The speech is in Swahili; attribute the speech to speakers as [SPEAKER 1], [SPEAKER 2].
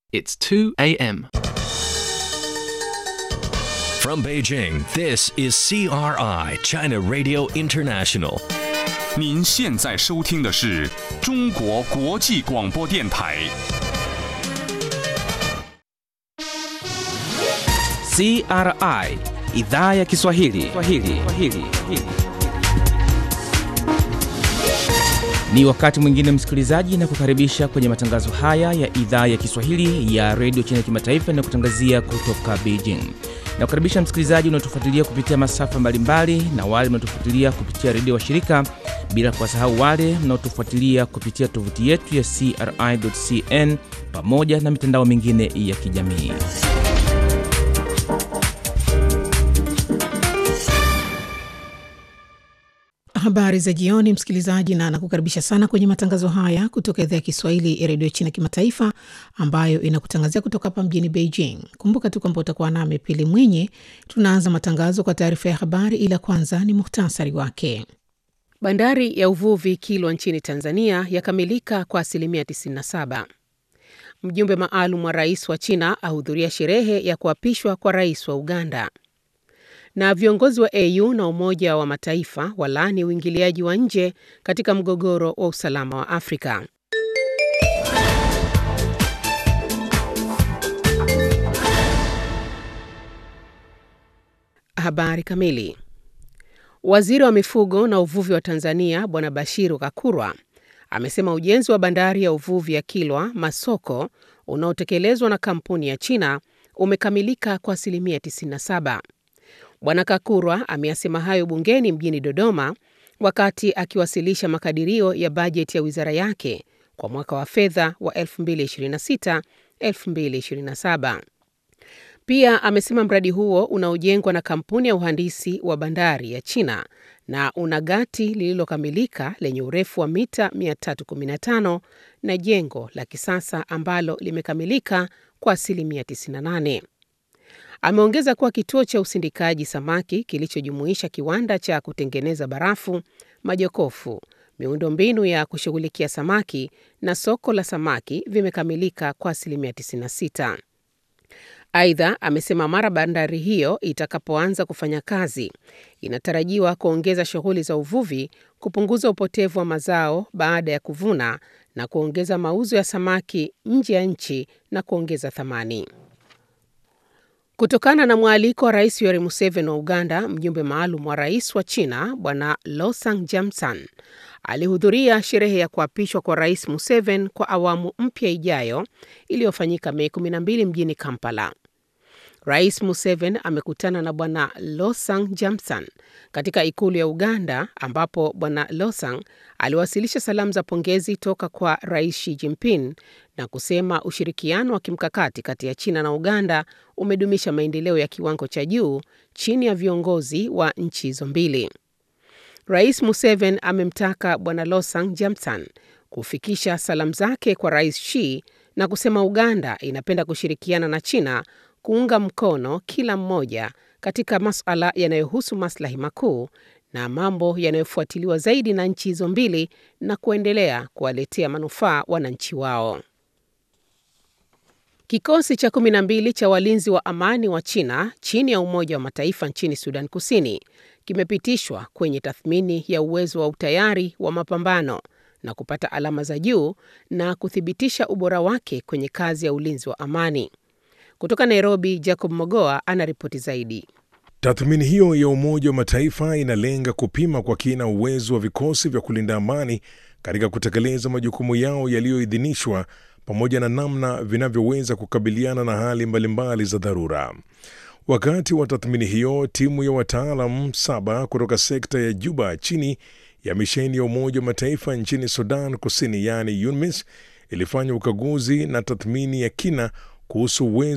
[SPEAKER 1] It's 2 a.m.
[SPEAKER 2] From Beijing, this is CRI, China Radio International.
[SPEAKER 3] 您现在收听的是中国国际广播电台。
[SPEAKER 4] CRI, Idhaa ya Kiswahili. Ni wakati mwingine msikilizaji, na kukaribisha kwenye matangazo haya ya Idhaa ya Kiswahili ya Radio China Kimataifa na kutangazia kutoka Beijing. Na kukaribisha msikilizaji unaotufuatilia kupitia masafa mbalimbali na wale mnaotufuatilia kupitia redio wa shirika, bila kuwasahau wale mnaotufuatilia kupitia tovuti yetu ya CRI.cn pamoja na mitandao mingine ya kijamii.
[SPEAKER 5] Habari za jioni msikilizaji, na nakukaribisha sana kwenye matangazo haya kutoka Idhaa ya Kiswahili ya Radio China Kimataifa ambayo inakutangazia kutoka hapa mjini Beijing. Kumbuka tu kwamba utakuwa nami Pili Mwenye. Tunaanza matangazo kwa taarifa ya habari, ila kwanza ni muhtasari wake.
[SPEAKER 6] Bandari ya uvuvi Kilwa nchini Tanzania yakamilika kwa 97%. Mjumbe maalum wa rais wa China ahudhuria sherehe ya kuapishwa kwa rais wa Uganda. Na viongozi wa AU na Umoja wa Mataifa walaani uingiliaji wa nje katika mgogoro wa usalama wa Afrika. Habari kamili. Waziri wa mifugo na uvuvi wa Tanzania Bwana Bashiru Kakurwa amesema ujenzi wa bandari ya uvuvi ya Kilwa Masoko unaotekelezwa na kampuni ya China umekamilika kwa 97%. Bwana Kakurwa ameyasema hayo bungeni mjini Dodoma wakati akiwasilisha makadirio ya bajeti ya wizara yake kwa mwaka wa fedha wa 2026-2027. Pia amesema mradi huo unaojengwa na kampuni ya uhandisi wa bandari ya China na una gati lililokamilika lenye urefu wa mita 315 na jengo la kisasa ambalo limekamilika kwa 98%. Ameongeza kuwa kituo cha usindikaji samaki kilichojumuisha kiwanda cha kutengeneza barafu, majokofu, miundombinu ya kushughulikia samaki na soko la samaki vimekamilika kwa 96%. Aidha, amesema mara bandari hiyo itakapoanza kufanya kazi, inatarajiwa kuongeza shughuli za uvuvi, kupunguza upotevu wa mazao baada ya kuvuna na kuongeza mauzo ya samaki nje ya nchi na kuongeza thamani. Kutokana na mwaliko wa Rais Yoweri Museveni wa Uganda, mjumbe maalum wa rais wa China Bwana Losang Jamsan alihudhuria sherehe ya kuapishwa kwa Rais Museveni kwa awamu mpya ijayo iliyofanyika Mei 12 mjini Kampala. Rais Museveni amekutana na Bwana Losang Jamsan katika ikulu ya Uganda, ambapo Bwana Losang aliwasilisha salamu za pongezi toka kwa Rais Xi Jinping na kusema ushirikiano wa kimkakati kati ya China na Uganda umedumisha maendeleo ya kiwango cha juu chini ya viongozi wa nchi hizo mbili. Rais Museveni amemtaka Bwana Losang Jamsan kufikisha salamu zake kwa Rais Xi na kusema Uganda inapenda kushirikiana na China kuunga mkono kila mmoja katika masuala yanayohusu maslahi makuu na mambo yanayofuatiliwa zaidi na nchi hizo mbili na kuendelea kuwaletea manufaa wananchi wao. Kikosi cha 12 cha walinzi wa amani wa China chini ya Umoja wa Mataifa nchini Sudan Kusini kimepitishwa kwenye tathmini ya uwezo wa utayari wa mapambano na kupata alama za juu na kuthibitisha ubora wake kwenye kazi ya ulinzi wa amani. Kutoka Nairobi, Jacob Mogoa anaripoti zaidi.
[SPEAKER 7] Tathmini hiyo ya Umoja wa Mataifa inalenga kupima kwa kina uwezo wa vikosi vya kulinda amani katika kutekeleza majukumu yao yaliyoidhinishwa pamoja na namna vinavyoweza kukabiliana na hali mbalimbali za dharura. Wakati wa tathmini hiyo, timu ya wataalamu 7 kutoka sekta ya Juba chini ya misheni ya Umoja wa Mataifa nchini Sudan Kusini, yani UNMISS, ilifanya ukaguzi na tathmini ya kina kuhusu uwezo